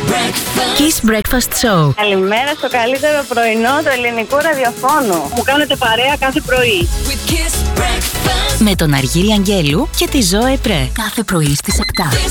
Kiss Breakfast Show. Καλημέρα στο καλύτερο πρωινό του ελληνικού ραδιοφώνου. Μου κάνετε παρέα κάθε πρωί. Με τον Αργύρη Αγγέλου και τη Ζώε Πρέ. Κάθε πρωί στις 7.